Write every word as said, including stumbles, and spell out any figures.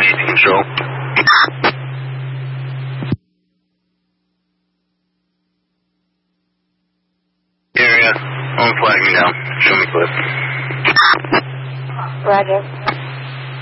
eight to control. Area, don't flag me down. Show me clip. Roger.